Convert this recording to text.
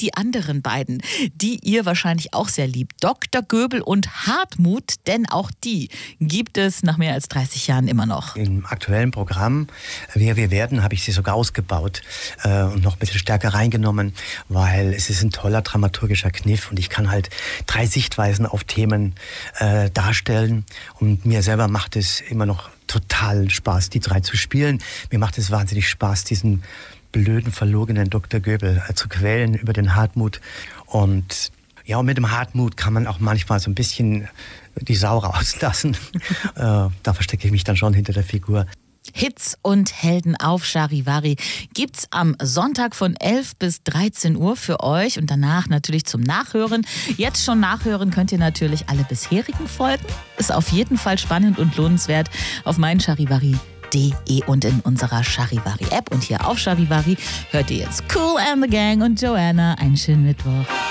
die anderen beiden, die ihr wahrscheinlich auch sehr liebt. Dr. Göbel und Hartmut, denn auch die gibt es nach mehr als 30 Jahren immer noch. Im aktuellen Programm Wer wir werden, habe ich sie sogar ausgebaut und noch ein bisschen stärker reingenommen, weil es ist ein toller dramaturgischer Kniff und ich kann halt 3 Sichtweisen auf Themen darstellen und mir selber macht es immer noch total Spaß, die 3 zu spielen. Mir macht es wahnsinnig Spaß, diesen blöden, verlogenen Dr. Göbel zu quälen über den Hartmut. Und ja, und mit dem Hartmut kann man auch manchmal so ein bisschen die Sau rauslassen. Da verstecke ich mich dann schon hinter der Figur. Hits und Helden auf Charivari gibt's am Sonntag von 11 bis 13 Uhr für euch und danach natürlich zum Nachhören. Jetzt schon nachhören könnt ihr natürlich alle bisherigen Folgen. Ist auf jeden Fall spannend und lohnenswert auf meincharivari.de und in unserer Charivari-App. Und hier auf Charivari hört ihr jetzt Kool and the Gang und Joanna. Einen schönen Mittwoch.